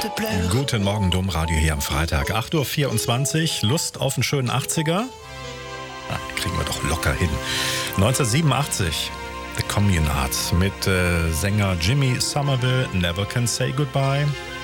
pleure. Guten Morgen, Domradio hier am Freitag. 8.24 Uhr, Lust auf einen schönen 80er? Kriegen wir doch locker hin. 1987, The Communards mit Sänger Jimmy Somerville, Never Can Say Goodbye.